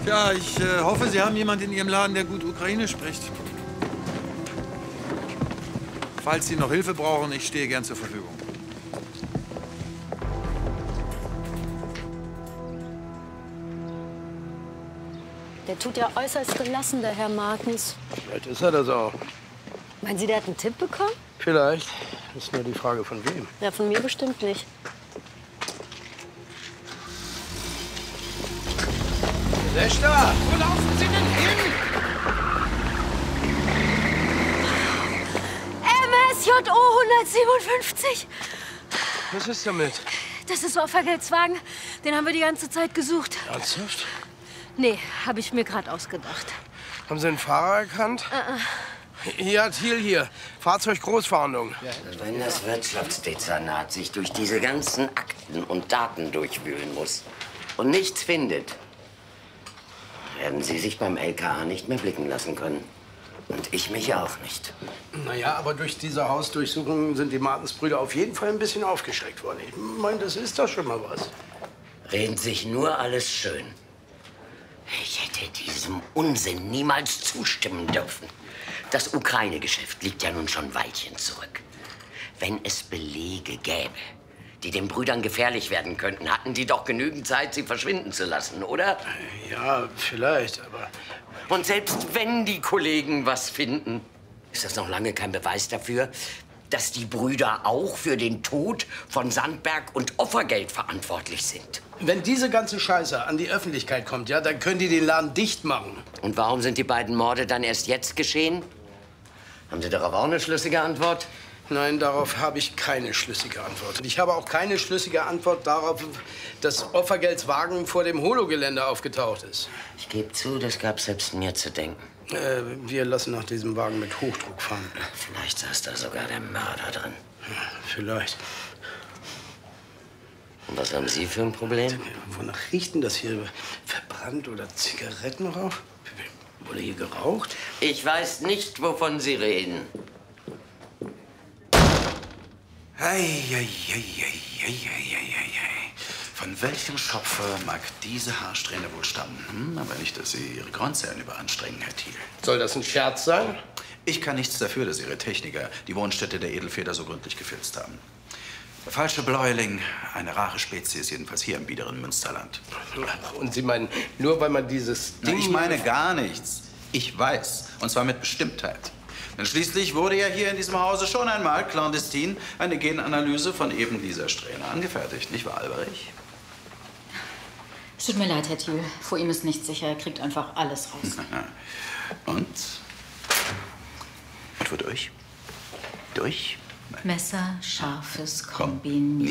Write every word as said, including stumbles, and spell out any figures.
Ja, ich äh, hoffe, Sie haben jemanden in Ihrem Laden, der gut Ukrainisch spricht. Falls Sie noch Hilfe brauchen, ich stehe gern zur Verfügung. Der tut ja äußerst gelassen, der Herr Martens. Vielleicht ist er das auch. Meinen Sie, der hat einen Tipp bekommen? Vielleicht. Ist nur die Frage, von wem. Ja, von mir bestimmt nicht. Lechter, wo laufen Sie denn hin? M S J O hundertsiebenundfünfzig. Was ist damit? Das ist Opfergeldswagen. Den haben wir die ganze Zeit gesucht. Ernsthaft? Nee, habe ich mir gerade ausgedacht. Haben Sie den Fahrer erkannt? Uh -uh. Ja, Thiel hier. Fahrzeuggroßfahndung. Wenn das Wirtschaftsdezernat sich durch diese ganzen Akten und Daten durchwühlen muss und nichts findet, werden Sie sich beim L K A nicht mehr blicken lassen können. Und ich mich auch nicht. Naja, aber durch diese Hausdurchsuchung sind die Martens-Brüder auf jeden Fall ein bisschen aufgeschreckt worden. Ich meine, das ist doch schon mal was. Reden sich nur alles schön. Ich hätte diesem Unsinn niemals zustimmen dürfen. Das Ukraine-Geschäft liegt ja nun schon ein Weilchen zurück. Wenn es Belege gäbe, die den Brüdern gefährlich werden könnten, hatten die doch genügend Zeit, sie verschwinden zu lassen, oder? Ja, vielleicht, aber... Und selbst wenn die Kollegen was finden, ist das noch lange kein Beweis dafür, dass die Brüder auch für den Tod von Sandberg und Opfergeld verantwortlich sind. Wenn diese ganze Scheiße an die Öffentlichkeit kommt, ja, dann können die den Laden dicht machen. Und warum sind die beiden Morde dann erst jetzt geschehen? Haben Sie darauf auch eine schlüssige Antwort? Nein, darauf habe ich keine schlüssige Antwort. Ich habe auch keine schlüssige Antwort darauf, dass Opfergeldswagen vor dem Holo-Gelände aufgetaucht ist. Ich gebe zu, das gab selbst mir zu denken. Äh, wir lassen nach diesem Wagen mit Hochdruck fahren. Vielleicht saß da sogar der Mörder drin. Ja, vielleicht. Und was haben Sie für ein Problem? Wonach riecht denn das hier? Verbrannt oder Zigarettenrauch? Wurde hier geraucht? Ich weiß nicht, wovon Sie reden. Ei, ei, ei, ei, ei, ei, ei, ei. Von welchem Schopfer mag diese Haarsträhne wohl stammen? Hm? Aber nicht, dass Sie Ihre Kornzellen überanstrengen, Herr Thiel. Soll das ein Scherz sein? Ich kann nichts dafür, dass Ihre Techniker die Wohnstätte der Edelfeder so gründlich gefilzt haben. Der falsche Bläuling, eine rare Spezies, jedenfalls hier im biederen Münsterland. Und Sie meinen, nur weil man dieses Ding... Na, ich meine gar nichts. Ich weiß, und zwar mit Bestimmtheit. Denn schließlich wurde ja hier in diesem Hause schon einmal clandestin eine Genanalyse von eben dieser Strähne angefertigt, nicht wahr, Alberich? Es tut mir leid, Herr Thiel. Vor ihm ist nichts sicher. Er kriegt einfach alles raus. Und? Und wodurch? Durch? Messer, scharfes Kombinieren.